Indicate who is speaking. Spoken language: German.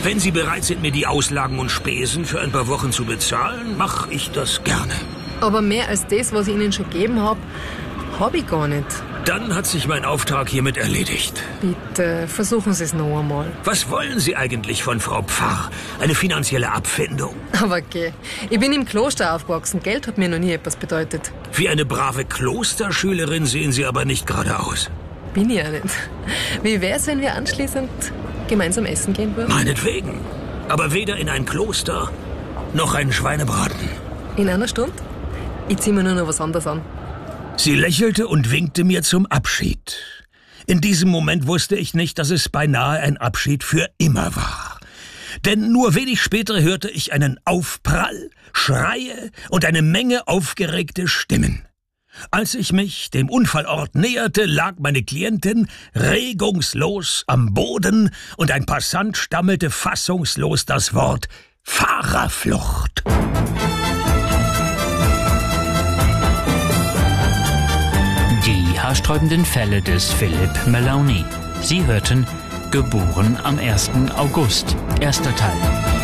Speaker 1: Wenn Sie bereit sind, mir die Auslagen und Spesen für ein paar Wochen zu bezahlen, mache ich das gerne.
Speaker 2: Aber mehr als das, was ich Ihnen schon gegeben habe ich gar nicht.
Speaker 1: Dann hat sich mein Auftrag hiermit erledigt.
Speaker 2: Bitte, versuchen Sie es noch einmal.
Speaker 1: Was wollen Sie eigentlich von Frau Pfarr? Eine finanzielle Abfindung?
Speaker 2: Aber geh, ich bin im Kloster aufgewachsen. Geld hat mir noch nie etwas bedeutet.
Speaker 1: Wie eine brave Klosterschülerin sehen Sie aber nicht gerade aus.
Speaker 2: Bin ich ja nicht. Wie wär's, wenn wir anschließend gemeinsam essen gehen würden?
Speaker 1: Meinetwegen. Aber weder in ein Kloster, noch einen Schweinebraten.
Speaker 2: In einer Stunde? Ich zieh mir nur noch was anderes an.
Speaker 1: Sie lächelte und winkte mir zum Abschied. In diesem Moment wusste ich nicht, dass es beinahe ein Abschied für immer war. Denn nur wenig später hörte ich einen Aufprall, Schreie und eine Menge aufgeregte Stimmen. Als ich mich dem Unfallort näherte, lag meine Klientin regungslos am Boden und ein Passant stammelte fassungslos das Wort Fahrerflucht.
Speaker 3: Die haarsträubenden Fälle des Philippe Maloney. Sie hörten Geboren am 1. August, erster Teil.